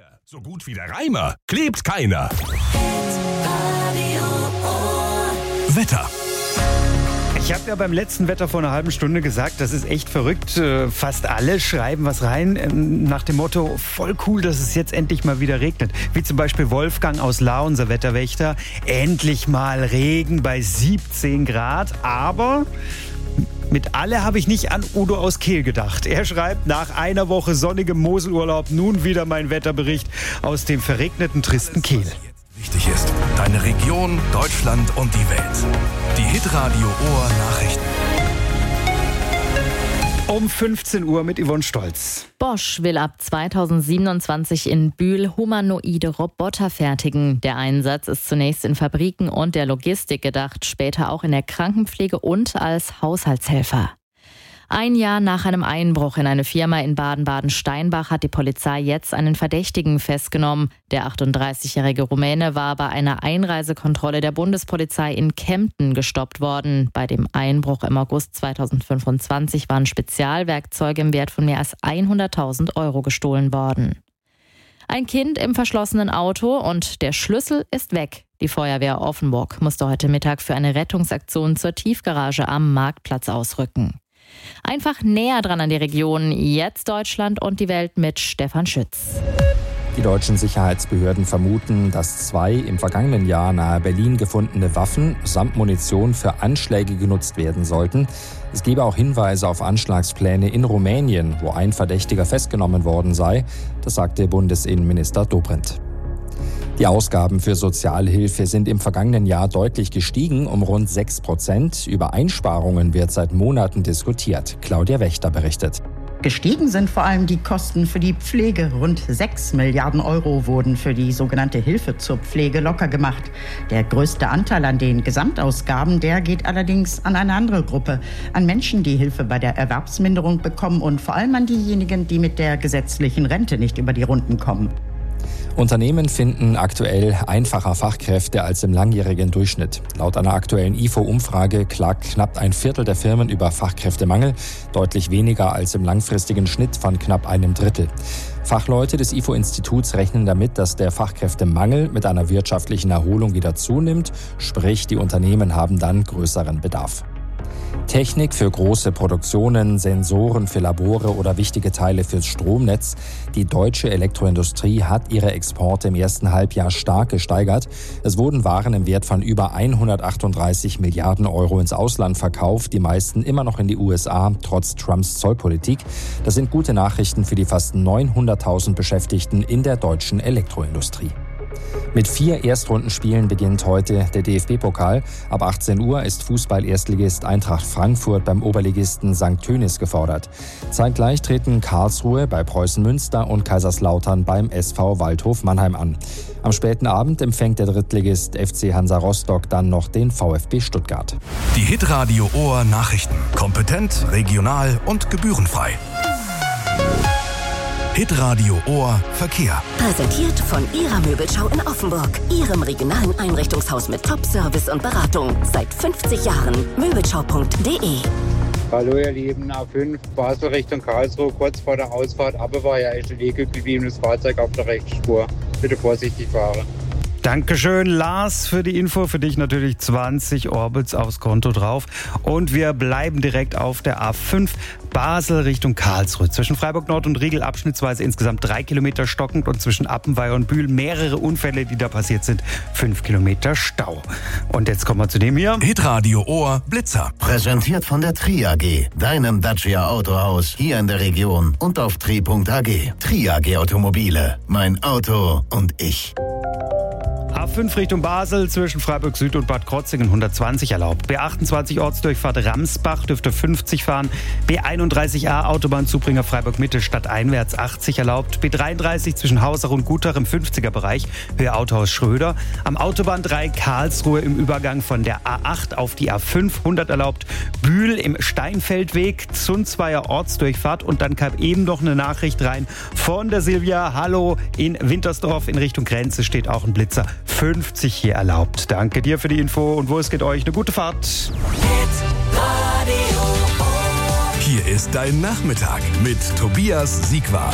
So gut wie der Reimer klebt keiner. Wetter. Ich habe ja beim letzten Wetter vor einer halben Stunde gesagt, das ist echt verrückt. Fast alle schreiben was rein nach dem Motto, voll cool, dass es jetzt endlich mal wieder regnet. Wie zum Beispiel Wolfgang aus Lahr, unser Wetterwächter. Endlich mal Regen bei 17 Grad. Aber mit alle habe ich nicht an Udo aus Kehl gedacht. Er schreibt, nach einer Woche sonnigem Moselurlaub nun wieder mein Wetterbericht aus dem verregneten, tristen Kehl. Wichtig ist, deine Region, Deutschland und die Welt. Die Hitradio Ohr Nachrichten. Um 15 Uhr mit Yvonne Stolz. Bosch will ab 2027 in Bühl humanoide Roboter fertigen. Der Einsatz ist zunächst in Fabriken und der Logistik gedacht, später auch in der Krankenpflege und als Haushaltshelfer. Ein Jahr nach einem Einbruch in eine Firma in Baden-Baden-Steinbach hat die Polizei jetzt einen Verdächtigen festgenommen. Der 38-jährige Rumäne war bei einer Einreisekontrolle der Bundespolizei in Kempten gestoppt worden. Bei dem Einbruch im August 2025 waren Spezialwerkzeuge im Wert von mehr als 100.000 Euro gestohlen worden. Ein Kind im verschlossenen Auto und der Schlüssel ist weg. Die Feuerwehr Offenburg musste heute Mittag für eine Rettungsaktion zur Tiefgarage am Marktplatz ausrücken. Einfach näher dran an die Region. Jetzt Deutschland und die Welt mit Stefan Schütz. Die deutschen Sicherheitsbehörden vermuten, dass 2 im vergangenen Jahr nahe Berlin gefundene Waffen samt Munition für Anschläge genutzt werden sollten. Es gebe auch Hinweise auf Anschlagspläne in Rumänien, wo ein Verdächtiger festgenommen worden sei. Das sagte Bundesinnenminister Dobrindt. Die Ausgaben für Sozialhilfe sind im vergangenen Jahr deutlich gestiegen, um rund 6%. Über Einsparungen wird seit Monaten diskutiert. Claudia Wächter berichtet. Gestiegen sind vor allem die Kosten für die Pflege. Rund 6 Milliarden Euro wurden für die sogenannte Hilfe zur Pflege locker gemacht. Der größte Anteil an den Gesamtausgaben, der geht allerdings an eine andere Gruppe. An Menschen, die Hilfe bei der Erwerbsminderung bekommen und vor allem an diejenigen, die mit der gesetzlichen Rente nicht über die Runden kommen. Unternehmen finden aktuell einfacher Fachkräfte als im langjährigen Durchschnitt. Laut einer aktuellen IFO-Umfrage klagt knapp ein Viertel der Firmen über Fachkräftemangel, deutlich weniger als im langfristigen Schnitt von knapp einem Drittel. Fachleute des IFO-Instituts rechnen damit, dass der Fachkräftemangel mit einer wirtschaftlichen Erholung wieder zunimmt, sprich die Unternehmen haben dann größeren Bedarf. Technik für große Produktionen, Sensoren für Labore oder wichtige Teile fürs Stromnetz. Die deutsche Elektroindustrie hat ihre Exporte im ersten Halbjahr stark gesteigert. Es wurden Waren im Wert von über 138 Milliarden Euro ins Ausland verkauft, die meisten immer noch in die USA, trotz Trumps Zollpolitik. Das sind gute Nachrichten für die fast 900.000 Beschäftigten in der deutschen Elektroindustrie. Mit 4 Erstrundenspielen beginnt heute der DFB-Pokal. Ab 18 Uhr ist Fußball-Erstligist Eintracht Frankfurt beim Oberligisten St. Tönis gefordert. Zeitgleich treten Karlsruhe bei Preußen Münster und Kaiserslautern beim SV Waldhof Mannheim an. Am späten Abend empfängt der Drittligist FC Hansa Rostock dann noch den VfB Stuttgart. Die Hitradio Ohr Nachrichten. Kompetent, regional und gebührenfrei. Hitradio Ohr Verkehr. Präsentiert von Ihrer Möbelschau in Offenburg. Ihrem regionalen Einrichtungshaus mit Top-Service und Beratung. Seit 50 Jahren. Möbelschau.de. Hallo ihr Lieben, A5 Basel Richtung Karlsruhe, kurz vor der Ausfahrt Abbeweiher ist ein liegen gebliebenes Fahrzeug auf der rechten Spur. Bitte vorsichtig fahren. Dankeschön, Lars, für die Info. Für dich natürlich 20 Orbits aufs Konto drauf. Und wir bleiben direkt auf der A5 Basel Richtung Karlsruhe. Zwischen Freiburg Nord und Riegel abschnittsweise insgesamt 3 Kilometer stockend und zwischen Appenweier und Bühl mehrere Unfälle, die da passiert sind. 5 Kilometer Stau. Und jetzt kommen wir zu dem hier. Hitradio Ohr Blitzer. Präsentiert von der Tri AG, deinem Dacia Autohaus hier in der Region und auf tri.ag. Tri AG Automobile, mein Auto und ich. A5 Richtung Basel zwischen Freiburg Süd und Bad Krotzingen 120 erlaubt. B28 Ortsdurchfahrt Ramsbach dürfte 50 fahren. B31a Autobahnzubringer Freiburg Mitte stadteinwärts 80 erlaubt. B33 zwischen Hausach und Gutach im 50er Bereich Höhe Autohaus Schröder. Am Autobahn 3 Karlsruhe im Übergang von der A8 auf die A5 100 erlaubt. Bühl im Steinfeldweg Zunzweier Ortsdurchfahrt und dann kam eben noch eine Nachricht rein von der Silvia. Hallo, in Wintersdorf in Richtung Grenze steht auch ein Blitzer. 50 hier erlaubt. Danke dir für die Info und wo es geht euch eine gute Fahrt. Hier ist dein Nachmittag mit Tobias Siegwart.